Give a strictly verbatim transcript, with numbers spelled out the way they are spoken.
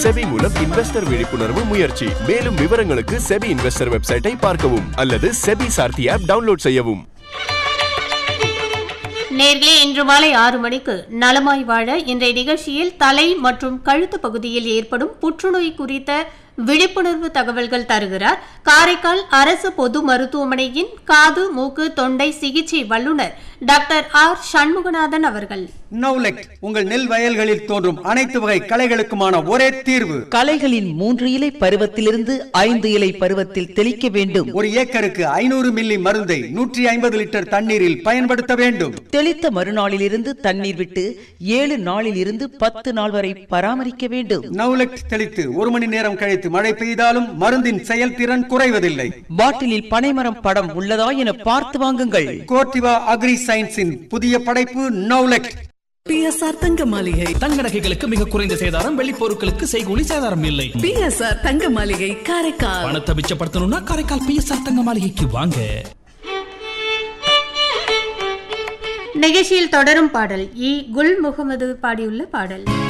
SEBI மூலம் investor விழிப்புணர்வு முயற்சி. மேலும் விவரங்களுக்கு செபி இன்வெஸ்டர் வெப்சைட்டை பார்க்கவும் அல்லது செபி சார்த்தி ஆப் டவுன்லோட் செய்யவும். நேர்களே, இன்று மாலை ஆறு மணிக்கு நலமாய் வாழ இன்றைய நிகழ்ச்சியில் தலை மற்றும் கழுத்து பகுதியில் ஏற்படும் புற்றுநோய் குறித்த விழிப்புணர்வு தகவல்கள் தருகிறார் காரைக்கால் அரசு பொது மருத்துவமனையின் காது மூக்கு தொண்டை சிகிச்சை வல்லுநர் டாக்டர் ஆர் சண்முகநாதன் அவர்கள். நௌலெக்ட் உங்கள் நெல் வயல்களில் தோன்றும் அனைத்து வகை களைகளுக்குமான ஒரே தீர்வு. களைகளின் மூன்று இலை பருவத்திலிருந்து ஐந்து இலை பருவத்தில் தெளிக்க வேண்டும். ஒரு ஏக்கருக்கு ஐநூறு மில்லி மருந்தை நூற்றி ஐம்பது லிட்டர் தண்ணீரில் பயன்படுத்த வேண்டும். தெளித்த மறுநாளில் இருந்து தண்ணீர் விட்டு ஏழு நாளில் இருந்து பத்து நாள் வரை பராமரிக்க வேண்டும். நௌலெக்ட் தெளித்து ஒரு மணி நேரம் கழித்து மழை பெய்தாலும் மருந்தின் செயல்திறன் குறைவதில்லை. பாட்டிலில் பனைமரம் படம் உள்ளதா என பார்த்து வாங்குங்கள். கோர்டிவா அக்ரி சயின்ஸின் புதிய படைப்பு நௌலெக்ட். பி எஸ் ஆர் தங்க மாளிகை. தங்க நகைகளுக்கு மிக குறைந்த சேதாரம், வெள்ளி பொருட்களுக்கு செய்கூலி சேதாரம் இல்லை. பி எஸ் ஆர் தங்க மாளிகை காரைக்கால். பணத்தை மிச்சப்படுத்தணும்னா காரைக்கால் பி எஸ் ஆர் தங்க மாளிகைக்கு வாங்க. நிகழ்ச்சியில் தொடரும் பாடல் இ குல் முகமது பாடியுள்ள பாடல்.